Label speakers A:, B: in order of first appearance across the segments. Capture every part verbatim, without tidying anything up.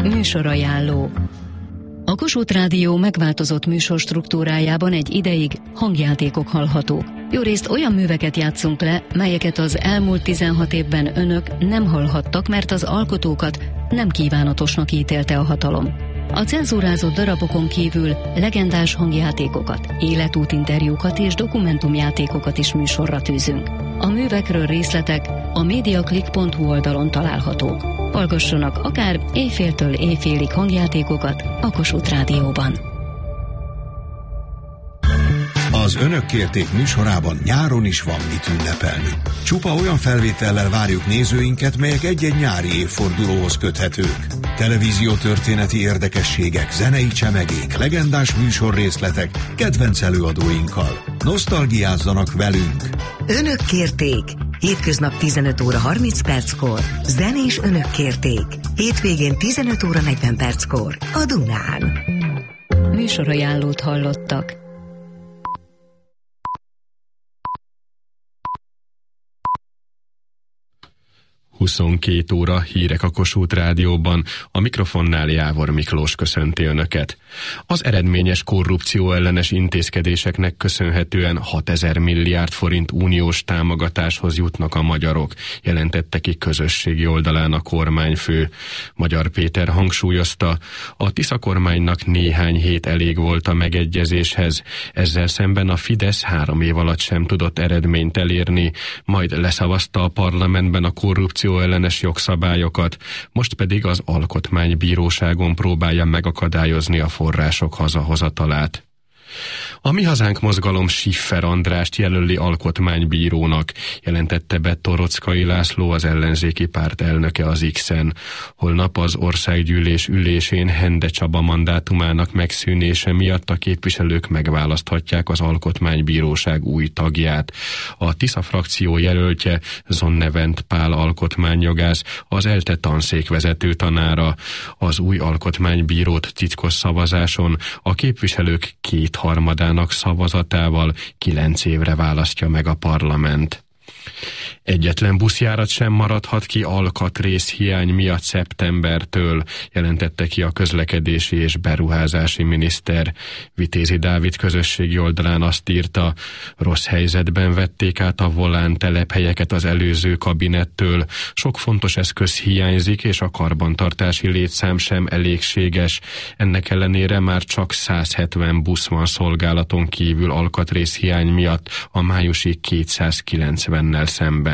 A: Műsorajánló. A Kossuth Rádió megváltozott műsorstruktúrájában egy ideig hangjátékok hallhatók. Jórészt olyan műveket játszunk le, melyeket az elmúlt tizenhat évben önök nem hallhattak, mert az alkotókat nem kívánatosnak ítélte a hatalom. A cenzúrázott darabokon kívül legendás hangjátékokat, életútinterjúkat és dokumentumjátékokat is műsorra tűzünk. A művekről részletek a mediaclick pont hu oldalon találhatók. Hallgassanak akár éjféltől éjfélig hangjátékokat a Kossuth Rádióban.
B: Az Önök kérték műsorában nyáron is van mit ünnepelni. Csupa olyan felvétellel várjuk nézőinket, melyek egy-egy nyári évfordulóhoz köthetők. Televíziótörténeti érdekességek, zenei csemegék, legendás műsorrészletek, kedvenc előadóinkkal. Nosztalgiázzanak velünk!
C: Önök kérték! Hétköznap tizenöt óra harminc perckor. Zenés Önök kérték. Hétvégén tizenöt óra negyven perckor. A Dunán.
A: Műsorajánlót hallottak.
D: huszonkét óra, hírek a Kossuth Rádióban, a mikrofonnál Jávor Miklós köszönti Önöket. Az eredményes korrupció ellenes intézkedéseknek köszönhetően hatezer milliárd forint uniós támogatáshoz jutnak a magyarok, jelentette ki közösségi oldalán a kormányfő. Magyar Péter hangsúlyozta, a Tisza kormánynak néhány hét elég volt a megegyezéshez, ezzel szemben a Fidesz három év alatt sem tudott eredményt elérni, majd leszavazta a parlamentben a korrupció ellenes jogszabályokat, most pedig az Alkotmánybíróságon próbálja megakadályozni a források hazahozatalát. A Mi Hazánk mozgalom Schiffer Andrást jelöli alkotmánybírónak, jelentette be Torockai László, az ellenzéki párt elnöke az X-en. Holnap az országgyűlés ülésén Hende Csaba mandátumának megszűnése miatt a képviselők megválaszthatják az alkotmánybíróság új tagját. A Tisza frakció jelöltje Zonnevent Pál alkotmányjogász, az ELTE tanszék vezető tanára. Az új alkotmánybírót titkos szavazáson a képviselők két harmadának szavazatával kilenc évre választja meg a parlament. Egyetlen buszjárat sem maradhat ki alkatrész hiány miatt szeptembertől, jelentette ki a közlekedési és beruházási miniszter. Vitézi Dávid közösségi oldalán azt írta, rossz helyzetben vették át a volán telephelyeket az előző kabinettől, sok fontos eszköz hiányzik, és a karbantartási létszám sem elégséges. Ennek ellenére már csak száz hetven busz van szolgálaton kívül alkatrész hiány miatt a májusi kétszázkilencvennel szemben.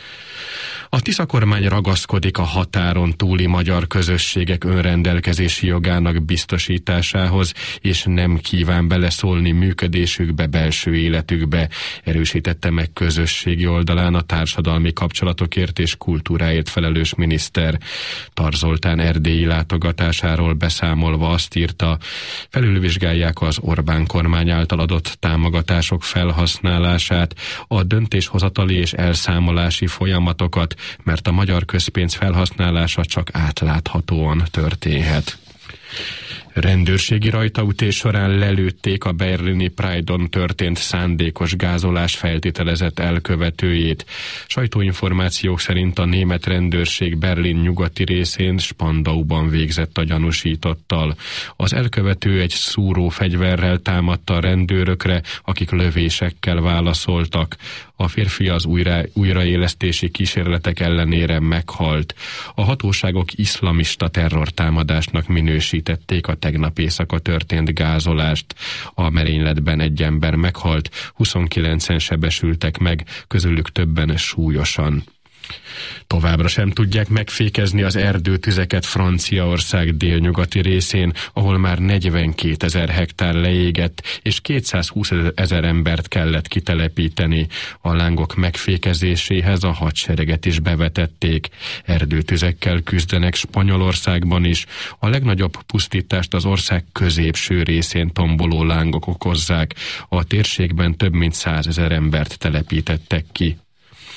D: A Tisza kormány ragaszkodik a határon túli magyar közösségek önrendelkezési jogának biztosításához, és nem kíván beleszólni működésükbe, belső életükbe, erősítette meg közösségi oldalán a társadalmi kapcsolatokért és kultúráért felelős miniszter. Tar Zoltán erdélyi látogatásáról beszámolva azt írta, felülvizsgálják az Orbán kormány által adott támogatások felhasználását, a döntéshozatali és elszámolási folyamatokat, mert a magyar közpénz felhasználása csak átláthatóan történhet. Rendőrségi rajtaütés során lelőtték a berlini Pride-on történt szándékos gázolás feltételezett elkövetőjét. Sajtóinformációk szerint a német rendőrség Berlin nyugati részén Spandauban végzett a gyanúsítottal. Az elkövető egy szúró fegyverrel támadta a rendőrökre, akik lövésekkel válaszoltak. A férfi az újra, újraélesztési kísérletek ellenére meghalt. A hatóságok iszlamista terrortámadásnak minősítették a tegnap éjszaka történt gázolást. A merényletben egy ember meghalt, huszonkilencen sebesültek meg, közülük többen súlyosan. Továbbra sem tudják megfékezni az erdőtüzeket Franciaország délnyugati részén, ahol már negyvenkétezer hektár leégett, és kétszázhúszezer embert kellett kitelepíteni. A lángok megfékezéséhez a hadsereget is bevetették. Erdőtüzekkel küzdenek Spanyolországban is. A legnagyobb pusztítást az ország középső részén tomboló lángok okozzák. A térségben több mint százezer embert telepítettek ki.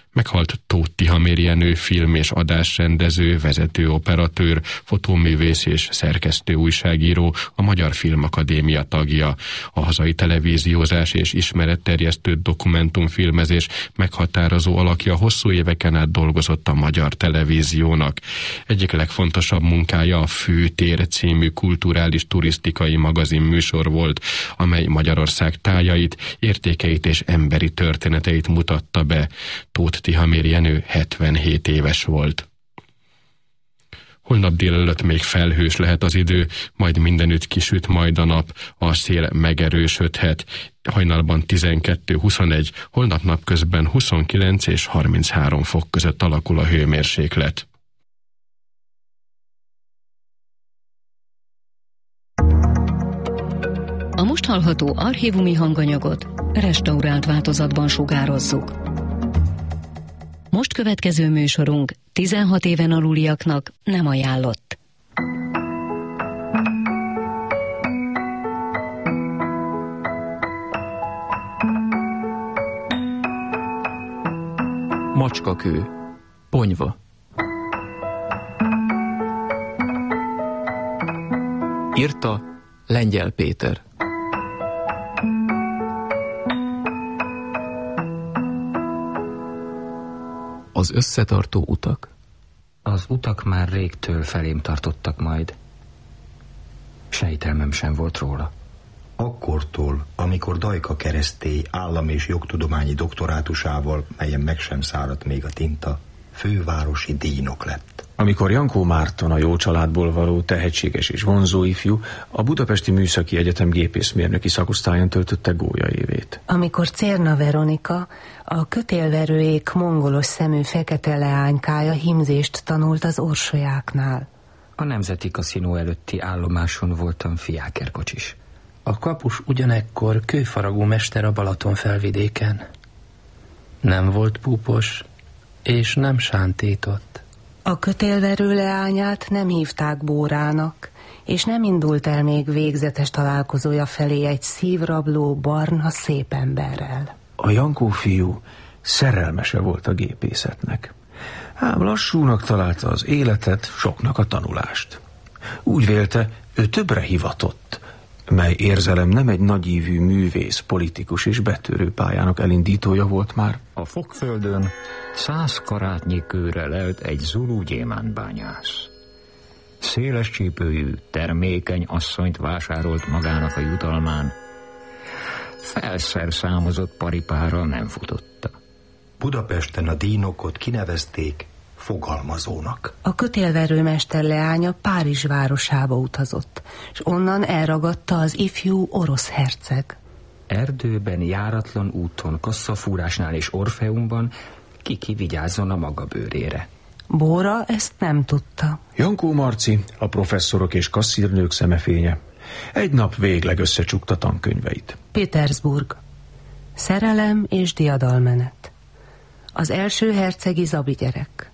D: Meghalt Tóth Tihamér Jenő, film- és adásrendező, vezető operatőr, fotóművész és szerkesztő újságíró, a Magyar Filmakadémia tagja. A hazai televíziózás és ismeretterjesztő dokumentumfilmezés meghatározó alakja, hosszú éveken át dolgozott a magyar televíziónak. Egyik legfontosabb munkája a Főtér című kulturális turisztikai magazin műsor volt, amely Magyarország tájait, értékeit és emberi történeteit mutatta be. Tóth Tihamér Jenő hetvenhét éves volt. Holnap délelőtt még felhős lehet az idő, majd mindenütt kisüt majd a nap, a szél megerősödhet. Hajnalban tizenkettő huszonegy, holnap napközben huszonkilenc és harminchárom fok között alakul a hőmérséklet.
A: A most hallható archívumi hanganyagot restaurált változatban sugározzuk. Most következő műsorunk tizenhat éven aluliaknak nem ajánlott.
E: Macskakő, Ponyva. Írta Lengyel Péter. Az összetartó utak.
F: Az utak már régtől felém tartottak majd. Sejtelmem sem volt róla.
G: Akkortól, amikor Dajka Keresztély állam- és jogtudományi doktorátusával, melyen meg sem száradt még a tinta, fővárosi díjnok lett.
H: Amikor Jankó Márton, a jó családból való tehetséges és vonzó ifjú, a Budapesti Műszaki Egyetem gépészmérnöki szakosztályán töltötte gólyaévét.
C: Amikor Czérna Veronika, a kötélverőék mongolos szemű fekete leánykája hímzést tanult az orsolyáknál.
F: A Nemzeti Kaszinó előtti állomáson voltam fiákerkocsis.
I: A kapus ugyanekkor kőfaragó mester a Balaton felvidéken. Nem volt púpos, és nem sántított.
C: A kötélverő leányát nem hívták Bórának, és nem indult el még végzetes találkozója felé egy szívrabló, barna, szép emberrel.
H: A Jankó fiú szerelmese volt a gépészetnek, ám lassúnak találta az életet, soknak a tanulást. Úgy vélte, ő többre hivatott, mely érzelem nem egy nagyívű művész, politikus és betörő pályának elindítója volt már.
J: A Fokföldön száz karátnyi kőre lelt egy zulu gyémántbányász. Széles csípőjű, termékeny asszonyt vásárolt magának a jutalmán. Felszerszámozott paripára nem futotta.
G: Budapesten a díjnokot kinevezték fogalmazónak.
C: A kötélverőmester leánya Párizs városába utazott, és onnan elragadta az ifjú orosz herceg.
F: Erdőben, járatlan úton, kasszafúrásnál és Orfeumban ki-ki vigyázzon a maga bőrére.
C: Bóra ezt nem tudta.
H: Jankó Marci, a professzorok és kasszírnők szemefénye, egy nap végleg összecsukta tankönyveit.
C: Petersburg. Szerelem és diadalmenet. Az első hercegi Zabi gyerek.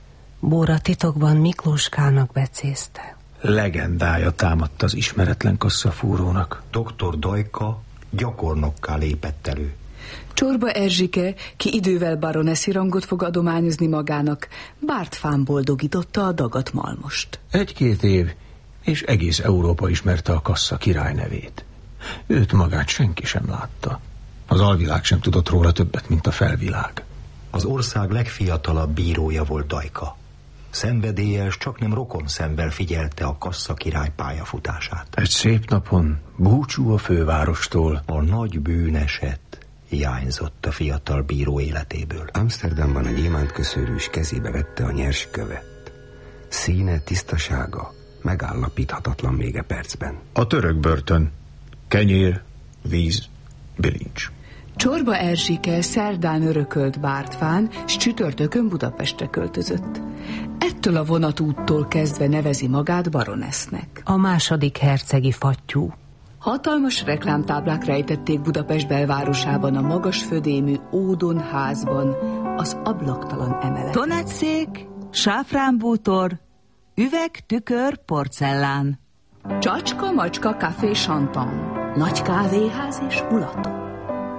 C: Bóra titokban Miklóskának becézte.
H: Legendája támadt az ismeretlen kasszafúrónak.
G: doktor Dajka gyakornokká lépett elő.
K: Csorba Erzsike, ki idővel baroneszi rangot fog adományozni magának, Bártfán boldogította a dagat malmost.
H: Egy-két év, és egész Európa ismerte a kassa király nevét. Őt magát senki sem látta. Az alvilág sem tudott róla többet, mint a felvilág.
G: Az ország legfiatalabb bírója volt Dajka. Szenvedélyes, csaknem rokon szemvel figyelte a kassa király pályafutását.
H: Egy szép napon, búcsú a fővárostól,
G: a nagy bűneset hiányzott a fiatal bíró életéből.
L: Amsterdamban a gyémántköszörűs kezébe vette a nyers követ. Színe, tisztasága megállapíthatatlan még e percben.
H: A török börtön. Kenyér, víz, bilincs.
K: Csorba Erzsike szerdán örökölt Bártfán, s csütörtökön Budapestre költözött. Ettől a vonatúttól kezdve nevezi magát baronesznek.
C: A második hercegi fattyú.
K: Hatalmas reklámtáblák rejtették Budapest belvárosában, a magas födémű Ódon házban, az ablaktalan emelet.
M: Tonetszék, sáfránbútor, üveg, tükör, porcelán.
K: Csacska, macska, kafé, santan. Nagy kávéház és mulaton.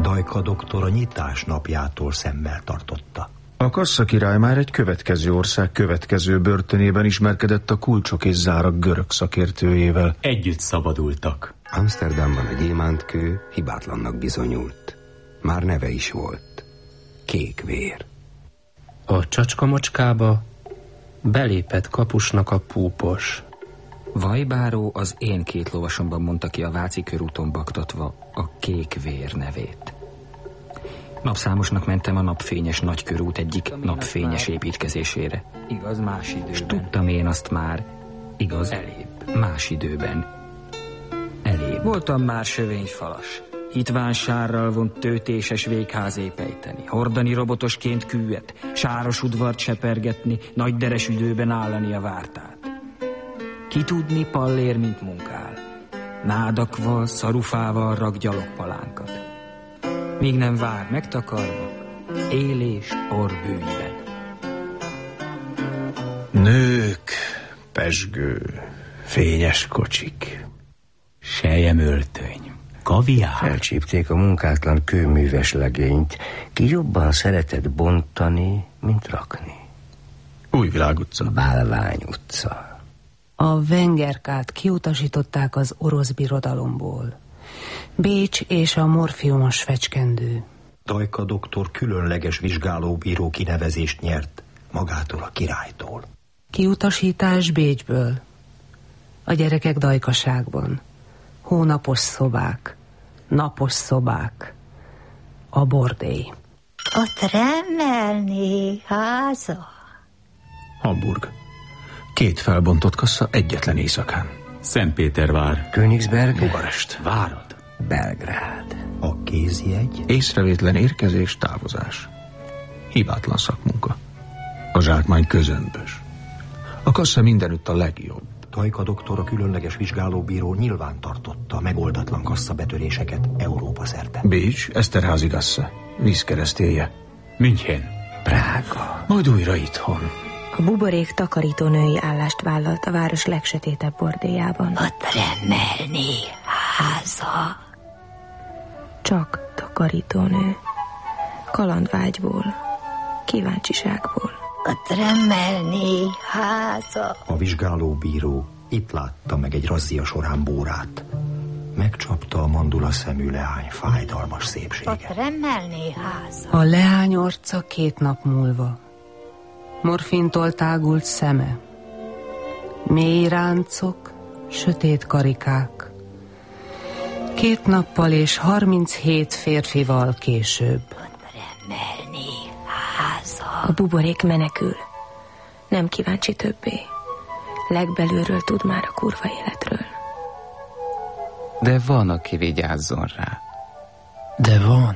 G: Dajka doktor a nyitás napjától szemmel tartotta.
H: A Kassa király már egy következő ország következő börtönében ismerkedett a kulcsok és zárak görög szakértőjével.
N: Együtt szabadultak.
L: Amsterdamban a gyémántkő hibátlannak bizonyult. Már neve is volt. Kékvér.
I: A csacskamocskába belépett kapusnak a púpos.
F: Vajbáró az én két lovasomban mondta ki a Váci körúton baktatva a Kékvér nevét. Napszámosnak mentem a napfényes nagykörút egyik napfényes építkezésére.
O: Igaz, más időben.
F: S tudtam én azt már, igaz, elébb, más időben. Elébb.
O: Voltam már sövényfalas. Hitván sárral vont tőtéses végház épejteni, hordani robotosként kűet, sáros udvart sepergetni, nagy deres üdőben állani a vártát. Ki tudni pallér, mint munkál. Nádakval, szarufával rak gyalogpalánkat. Míg nem vár megtakarva, élés orbűiben.
H: Nők, pezsgő, fényes kocsik.
N: Selyemöltöny, kaviár.
P: Felcsípték a munkátlan kőműves legényt, ki jobban szeretett bontani, mint rakni.
H: Újvilág utca.
P: Bálvány utca.
K: A Vengerkát kiutasították az orosz birodalomból. Bécs és a morfiumos fecskendő.
G: Dajka doktor különleges vizsgálóbíró kinevezést nyert magától a királytól.
K: Kiutasítás Bécsből. A gyerekek dajkaságban. Hónapos szobák, napos szobák. A bordély.
Q: A Tremmelné háza.
H: Hamburg. Két felbontott kassa egyetlen éjszakán.
N: Szentpétervár.
P: Königsberg.
H: Bukarest.
N: Várad.
P: Belgrád.
G: A kézjegy.
H: Észrevétlen érkezés, távozás. Hibátlan szakmunka. A zsákmány közömbös. A kassa mindenütt a legjobb.
G: Dajka doktor, a különleges vizsgálóbíró nyilván tartotta a megoldatlan kasszabetöréseket Európa szerte.
H: Bécs, Eszterházy Gasse. Vízkeresztélye.
N: München.
P: Prága.
H: Majd újra itthon.
R: A buborék takarítónői állást vállalt a város legsötétebb bordélyában.
Q: A Tremmelné háza.
R: Csak takarítónő. Kalandvágyból, kíváncsiságból.
Q: A Tremmelné háza.
G: A vizsgálóbíró itt látta meg egy razzia során Bórát. Megcsapta a mandula szemű leány fájdalmas szépsége.
Q: A Tremmelné háza.
K: A leány arca két nap múlva. Morfintól tágult szeme. Mély ráncok, sötét karikák. Két nappal és harminchét férfival később.
Q: A Tremmelné háza.
R: A buborék menekül. Nem kíváncsi többé. Legbelülről tud már a kurva életről.
E: De van, aki vigyázzon rá.
I: De van,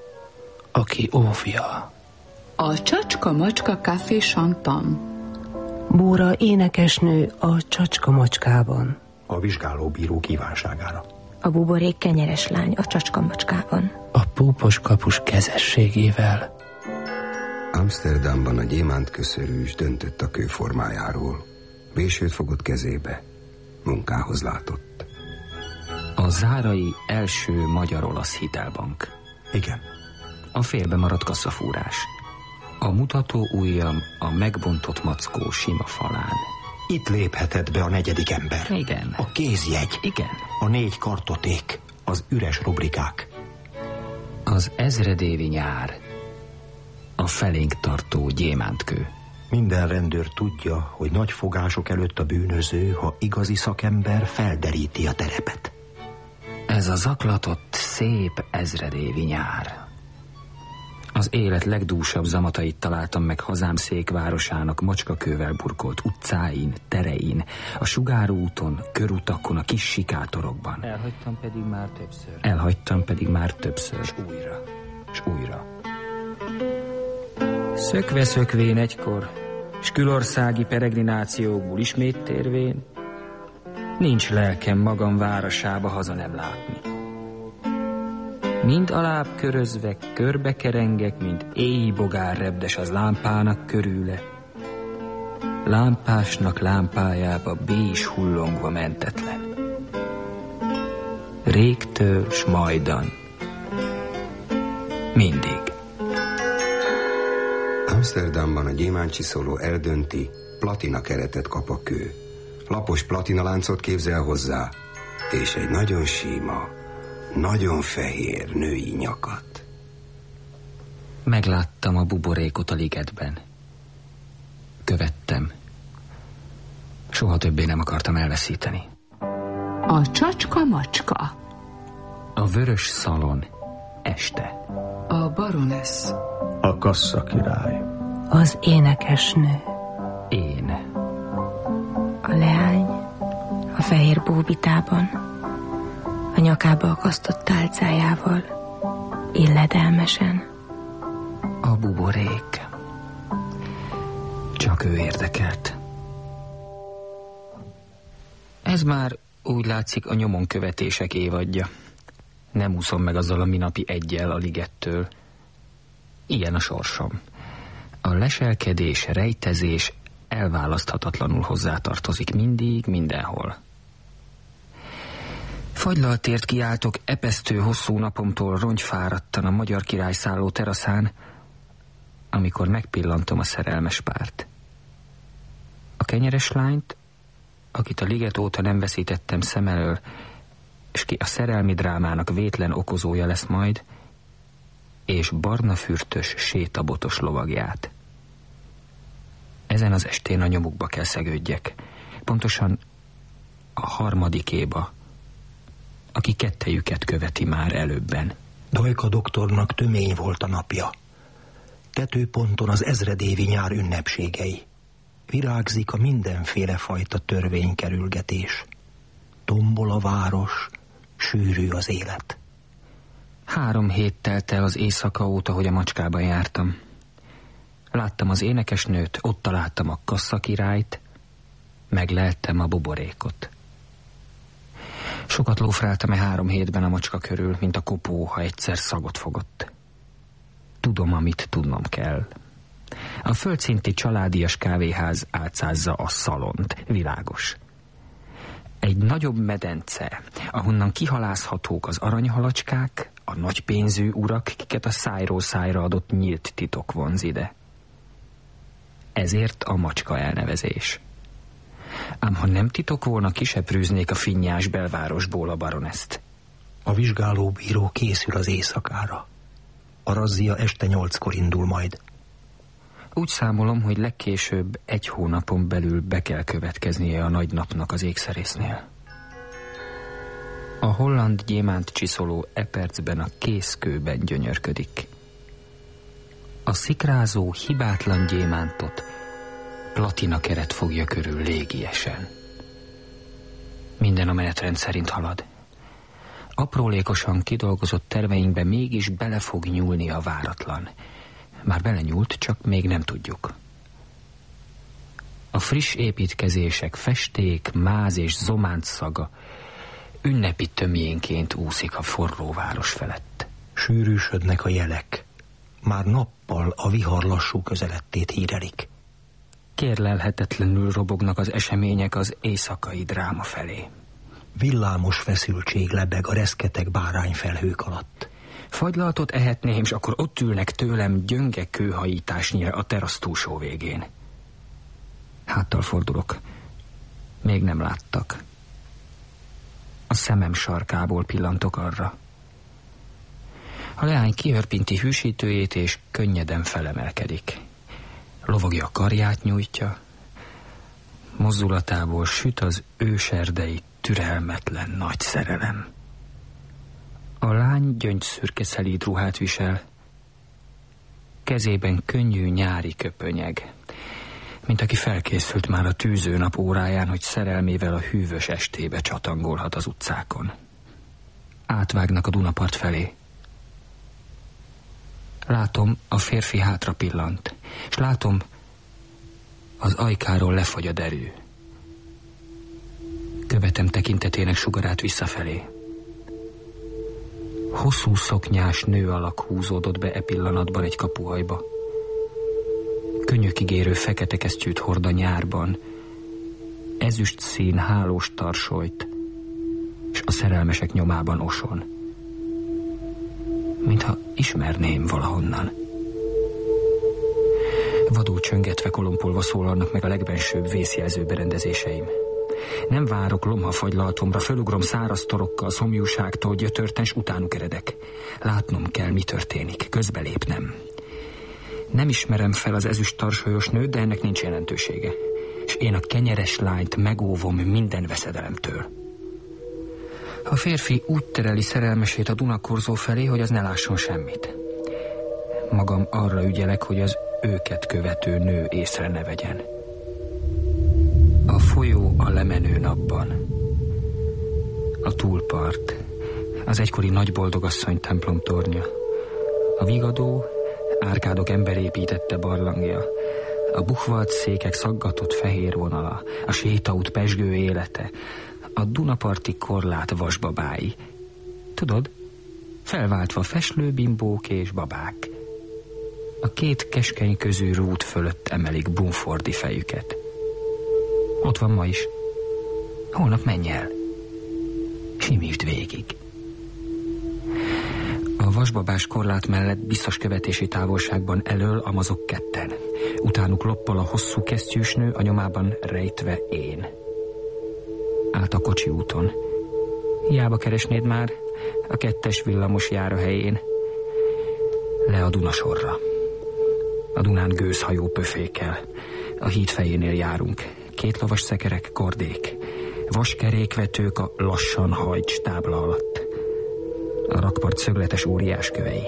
I: aki óvja.
K: A Csacska-macska Café Champagne. Bóra énekesnő a Csacska-macskában.
G: A vizsgálóbíró kívánságára.
R: A buborék kenyeres lány a Csacska-macskában.
I: A púpos kapus kezességével.
L: Amsterdamban a gyémántköszörűs döntött a kő formájáról. Vésőt fogott kezébe. Munkához látott.
F: A zárai első magyar-olasz hitelbank.
G: Igen.
F: A félbe maradt kasszafúrás. A mutató ujjam a megbontott mackó sima falán.
G: Itt léphetett be a negyedik ember.
F: Igen.
G: A kézjegy.
F: Igen.
G: A négy kartoték. Az üres rubrikák.
F: Az ezredévi nyár. A felénk tartó gyémántkő.
G: Minden rendőr tudja, hogy nagy fogások előtt a bűnöző, ha igazi szakember felderíti a terepet.
F: Ez a zaklatott, szép ezredévi nyár. Az élet legdúsabb zamatait találtam meg hazám székvárosának macskakővel burkolt utcáin, terein, a sugárúton, körutakon, a kis sikátorokban.
O: Elhagytam pedig már többször.
F: Elhagytam pedig már többször.
O: És újra.
F: És újra.
O: Szökve-szökvén egykor, s külországi peregrinációkból ismét térvén, nincs lelkem magam városába haza nem látni. Mind alább körözve, körbe kerengek, mint éji bogár repdes az lámpának körüle. Lámpásnak lámpájába bés hullongva mentetlen. Régtől s majdan, Mindig.
L: Amsterdamban a gyémántcsiszoló eldönti, platina keretet kap a kő. Lapos platinaláncot képzel hozzá, és egy nagyon sima, nagyon fehér női nyakat.
O: Megláttam a buborékot a ligetben. Követtem. Soha többé nem akartam elveszíteni.
K: A csacska-macska.
O: A vörös szalon. Este.
K: A baronesz.
H: A kasszakirály.
R: Az énekesnő.
O: Én.
R: A leány. A fehér bóbitában. A nyakába akasztott tálcájával. Illedelmesen.
O: A buborék. Csak ő érdekelt. Ez már úgy látszik a nyomon követések évadja. Nem úszom meg azzal a minapi eggyel a ligettől. Ilyen a sorsom. A leselkedés, rejtezés elválaszthatatlanul hozzátartozik mindig, mindenhol. Fagylaltért kiáltok epesztő hosszú napomtól rongyfáradtan a Magyar Király szálló teraszán, amikor megpillantom a szerelmes párt. A kenyeres lányt, akit a liget óta nem veszítettem szem elől, és ki a szerelmi drámának vétlen okozója lesz majd, és barna fürtös, sétabotos lovagját. Ezen az estén a nyomukba kell szegődjek, pontosan a harmadikéba, aki kettejüket követi már előbben.
G: Dajka doktornak tömény volt a napja. Tetőponton az ezredévi nyár ünnepségei. Virágzik a mindenféle fajta törvénykerülgetés. Tombol a város, sűrű az élet.
O: Három hét telt el az éjszaka óta, hogy a macskában jártam. Láttam az énekesnőt, ott találtam a kasszakirályt, megleltem a buborékot. Sokat lófráltam e három hétben a macska körül, mint a kopó, ha egyszer szagot fogott. Tudom, amit tudnom kell. A földszinti családias kávéház álcázza a szalont, világos. Egy nagyobb medence, ahonnan kihalászhatók az aranyhalacskák, a nagypénzű urak, kiket a szájról szájra adott nyílt titok vonz ide. Ezért a macska elnevezés. Ám ha nem titok volna, kiseprűznék a finnyás belvárosból a baroneszt.
G: A vizsgálóbíró készül az éjszakára. A razzia este nyolckor indul majd.
O: Úgy számolom, hogy legkésőbb egy hónapon belül be kell következnie a nagy napnak az ékszerésznél. A holland gyémánt csiszoló e percben a készkőben gyönyörködik. A szikrázó, hibátlan gyémántot platina keret fogja körül légiesen. Minden a menetrend szerint halad. Aprólékosan kidolgozott terveinkbe mégis bele fog nyúlni a váratlan. Már belenyúlt, csak még nem tudjuk. A friss építkezések festék, máz és zománc szaga ünnepi tömjénként úszik a forró város felett.
G: Sűrűsödnek a jelek. Már nappal a vihar lassú közelettét hírelik.
O: Kérlelhetetlenül robognak az események az éjszakai dráma felé.
G: Villámos feszültség lebeg a reszketeg bárányfelhők alatt.
O: Fagylaltot ehetném, és akkor ott ülnek tőlem gyönge kőhajításnyira a terasz túlsó végén. Háttal fordulok. Még nem láttak. A szemem sarkából pillantok arra. A leány kihörpinti hűsítőjét, és könnyeden felemelkedik. Lovagja a karját nyújtja, mozdulatából süt az őserdei türelmetlen nagy szerelem. A lány gyöngyszürke szelíd ruhát visel, kezében könnyű nyári köpönyeg, mint aki felkészült már a tűzőnap óráján, hogy szerelmével a hűvös estébe csatangolhat az utcákon. Átvágnak a Dunapart felé. Látom, a férfi hátra pillant, és látom, az ajkáról lefagy a derű. Követem tekintetének sugarát visszafelé. Hosszú szoknyás nő alak húzódott be e pillanatban egy kapuhajba. Könnyökigérő fekete kesztyűt hord a nyárban, ezüst szín hálós tarsolyt, és a szerelmesek nyomában oson. mintha ismerném valahonnan. Vadul csöngetve, kolompolva szólalnak meg a legbensőbb vészjelző berendezéseim. Nem várok lomha-fagylaltomra, fölugrom száraz torokkal, szomjúságtól gyötörten, s utánuk eredek. Látnom kell, mi történik, közbelépnem. Nem ismerem fel az ezüst tarsolyos nőt, de ennek nincs jelentősége. És én a kenyeres lányt megóvom minden veszedelemtől. A férfi úgy tereli szerelmesét a Dunakorzó felé, hogy az ne lásson semmit. Magam arra ügyelek, hogy az őket követő nő észre ne vegyen. A folyó a lemenő napban. A túlpart. Az egykori nagyboldogasszony templom tornya. A vigadó, árkádok emberépítette barlangja. A buchvalt székek szaggatott fehér vonala. A sétaút pezsgő élete. A Dunaparti korlát vasbabái. Tudod, felváltva feslőbimbók és babák. A két keskeny közű rút fölött emelik bumfordi fejüket. Ott van ma is. Holnap menj el. Simítsd végig. A vasbabás korlát mellett biztos követési távolságban elől amazok ketten. Utánuk loppal a hosszú kesztyűs nő, a nyomában rejtve én. Át a kocsi úton. Hiába keresnéd már, a kettes villamos jár a helyén. Le a Dunasorra. A Dunán gőzhajó pöfékkel. A híd fejénél járunk. Két lovas szekerek, kordék. Vaskerékvetők a lassan hajts tábla alatt. A rakpart szögletes óriáskövei.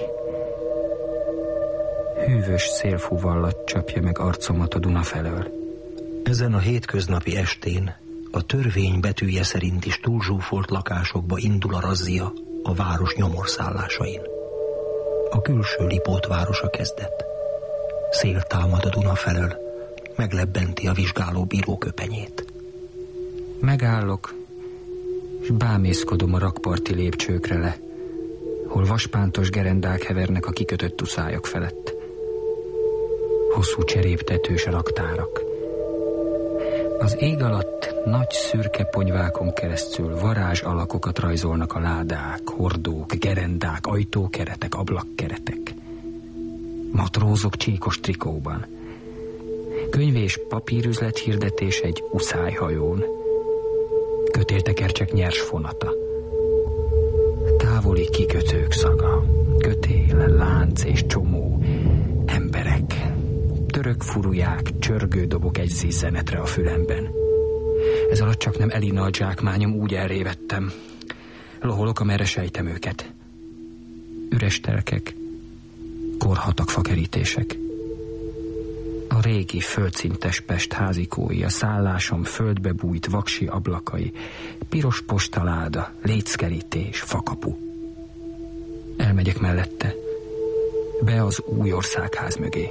O: Hűvös szélfúvallat csapja meg arcomat a Duna felől.
G: Ezen a hétköznapi estén a törvény betűje szerint is túlzsúfolt lakásokba indul a razzia a város nyomorszálásain. A külső Lipót városa kezdett. Szél támad a Duna felől, meglebbenti a vizsgáló bíró köpenyét.
O: Megállok, és bámészkodom a rakparti lépcsőkre le, hol vaspántos gerendák hevernek a kikötött tuszályok felett. Hosszú cseréptetős raktárak. Az ég alatt nagy szürke ponyvákon keresztül varázs alakokat rajzolnak a ládák, hordók, gerendák, ajtókeretek, ablakkeretek. Matrózok csíkos trikóban. Könyv és papírüzlet hirdetés egy uszályhajón. Kötéltekercsek nyers fonata. Távoli kikötők szaga. Kötél, lánc és csomó. Emberek. Török furuják, csörgődobok egy zizzenetre a fülemben. Ez alatt csak nem Elina a zsákmányom, úgy elrévettem. Loholok, amerre sejtem őket. Üres telkek, korhatak fakerítések. A régi földszintes Pest házikói, a szállásom földbe bújt vaksi ablakai, piros postaláda, léckerítés, fakapu. Elmegyek mellette, be az új országház mögé.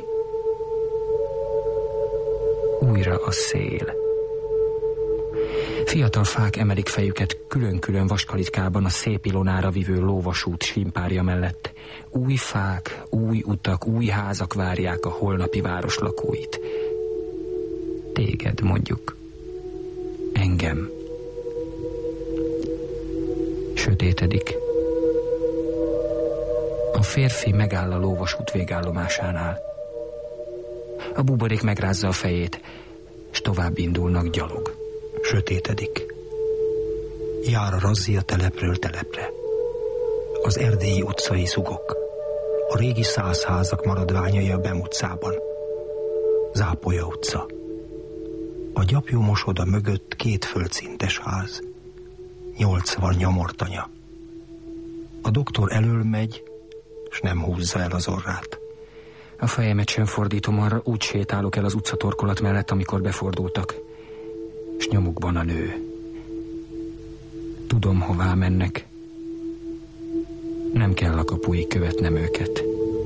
O: Újra a szél. Fiatal fák emelik fejüket külön-külön vaskalitkában a szép ilonára vivő lóvasút simpárja mellett. Új fák, új utak, új házak várják a holnapi város lakóit. Téged, mondjuk. Engem. Sötétedik. A férfi megáll a lóvasút végállomásánál. A buborék megrázza a fejét, s tovább indulnak gyalog.
G: Sötétedik. Jár a razzia telepről telepre. Az erdélyi utcai szugok. A régi százházak maradványai a Bem utcában. Zápolya utca. A gyapjú mosoda mögött két földszintes ház. Nyolcvan nyomortanya. A doktor elől megy, s nem húzza el az orrát.
O: A fejemet sem fordítom arra, úgy sétálok el az utcatorkolat mellett, amikor befordultak. S nyomukban a nő. Tudom, hová mennek. Nem kell a kapuig követnem őket.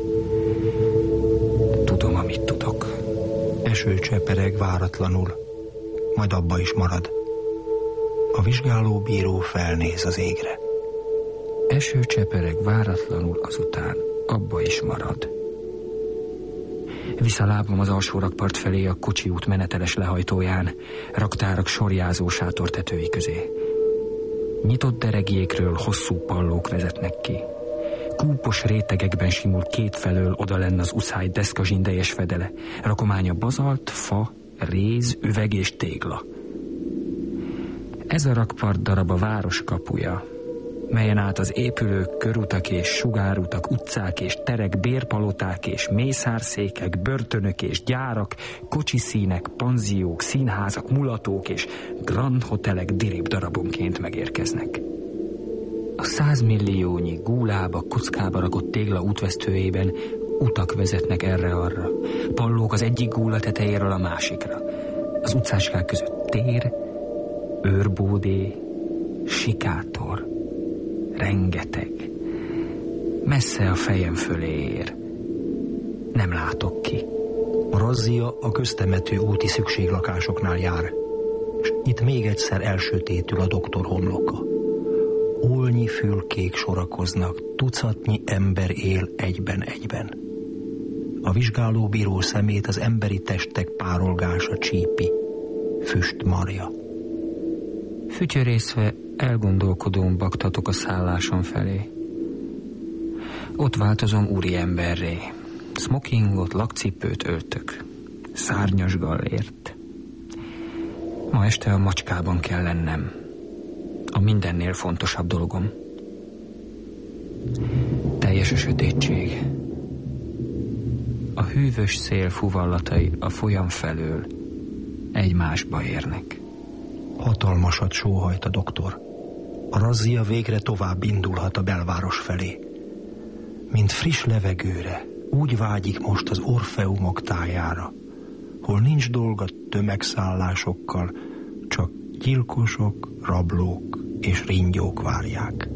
O: Tudom, amit tudok.
G: Eső csepereg váratlanul, majd abba is marad. A vizsgálóbíró felnéz az égre.
O: Eső csepereg váratlanul, azután abba is marad. Visszalábom az alsó rakpart felé a kocsi út meneteles lehajtóján, raktárak sorjázó sátortetői közé. Nyitott deregjékről hosszú pallók vezetnek ki. Kúpos rétegekben simul kétfelől oda lenne az uszály deszka zsindejes fedele. Rakománya bazalt, fa, réz, üveg és tégla. Ez a rakpart darab a város kapuja, melyen át az épülők, körutak és sugárutak, utcák és terek, bérpaloták és mészárszékek, börtönök és gyárak, kocsiszínek, panziók, színházak, mulatók és grand hotelek dirib darabonként megérkeznek. A százmilliónyi gúlába, kockába rakott tégla útvesztőjében utak vezetnek erre-arra. Pallók az egyik gúla tetejéről a másikra. Az utcáskák között tér, őrbódé, sikátor. Rengeteg. Messze a fejem fölé ér. Nem látok ki.
G: A razzia a köztemető úti szükséglakásoknál jár, és itt még egyszer elsötétül a doktor homloka. Olnyi fülkék sorakoznak, tucatnyi ember él egyben-egyben. A vizsgálóbíró szemét az emberi testek párolgása csípi, füst marja.
O: Fütyörészve elgondolkodón baktatok a szállásom felé. Ott változom úri emberré. Smokingot, lakcipőt öltök. Szárnyas gallért. Ma este a macskában kell lennem. A mindennél fontosabb dolgom. Teljes a sötétség. A hűvös szél fuvallatai a folyam felől egymásba érnek.
G: Hatalmasat sóhajt a doktor. A razzia végre tovább indulhat a belváros felé. Mint friss levegőre, úgy vágyik most az Orfeumok tájára, hol nincs dolga tömegszállásokkal, csak gyilkosok, rablók és ringyók várják.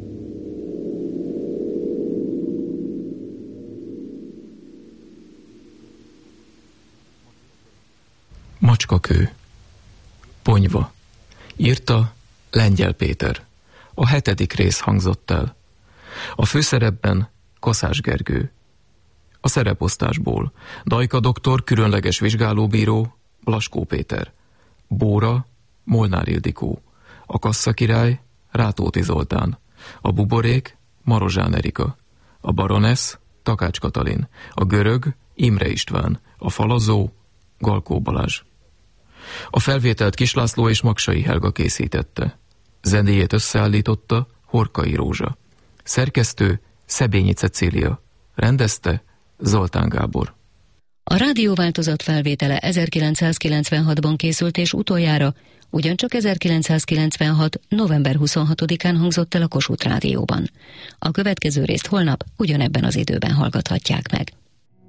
S: Macskakő. Ponyva. Írta Lengyel Péter. A hetedik rész hangzott el. A főszerepben Kaszás Gergő. A szereposztásból Dajka doktor, különleges vizsgálóbíró, Blaskó Péter. Bóra, Molnár Ildikó. A kasszakirály, Rátóti Zoltán. A buborék, Marozsán Erika. A baronesz, Takács Katalin. A görög, Imre István. A falazó, Galkó Balázs. A felvételt Kislászló és Maksai Helga készítette. Zenéjét összeállította Horkai Rózsa. Szerkesztő Szebényi Cecília. Rendezte Zoltán Gábor.
A: A rádióváltozat felvétele ezerkilencszázkilencvenhatban készült, és utoljára ugyancsak ezerkilencszázkilencvenhat. november huszonhatodikán hangzott el a Kossuth Rádióban. A következő részt holnap ugyanebben az időben hallgathatják meg.